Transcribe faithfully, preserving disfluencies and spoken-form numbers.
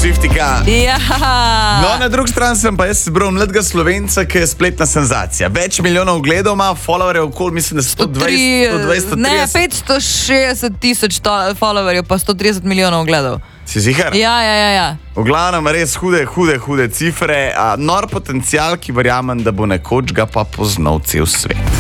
Swiftika. Ja. No, na drugi strani sem pa jaz zbral mladega Slovenca, ki je spletna senzacija. Več milijonov ogledov ima, followerjev okoli, mislim, da sto dvajset, Ne, petsto šestdeset tisoč followerjev, pa sto trideset milijonov ogledov. Si zihar? Ja, ja, ja, ja. V glavnem res hude, hude, hude cifre, a nor potencial, ki verjamem, da bo nekoč ga pa poznal cel svet.